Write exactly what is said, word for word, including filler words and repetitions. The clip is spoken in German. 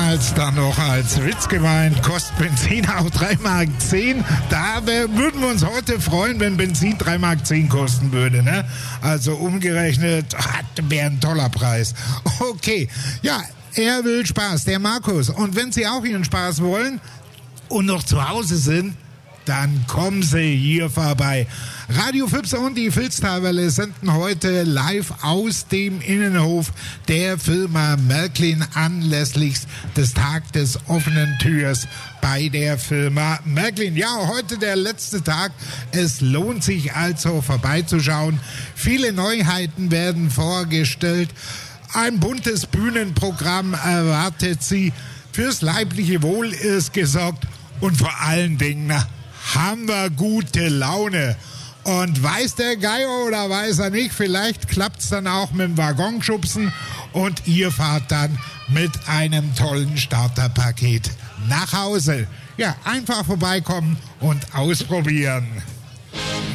damals dann noch als Witz gemeint, kostet Benzin auch drei Mark zehn. Da wär, würden wir uns heute freuen, wenn Benzin drei Mark zehn kosten würde. Ne? Also umgerechnet, wäre ein toller Preis. Okay, ja, er will Spaß, der Markus. Und wenn Sie auch Ihren Spaß wollen und noch zu Hause sind, dann kommen Sie hier vorbei. Radio Füpse und die Filztawelle senden heute live aus dem Innenhof der Firma Märklin anlässlich des Tag des offenen Türs bei der Firma Märklin. Ja, heute der letzte Tag. Es lohnt sich also vorbeizuschauen. Viele Neuheiten werden vorgestellt. Ein buntes Bühnenprogramm erwartet Sie. Fürs leibliche Wohl ist gesorgt und vor allen Dingen haben wir gute Laune. Und weiß der Geier oder weiß er nicht, vielleicht klappt es dann auch mit dem Waggonschubsen und ihr fahrt dann mit einem tollen Starterpaket nach Hause. Ja, einfach vorbeikommen und ausprobieren.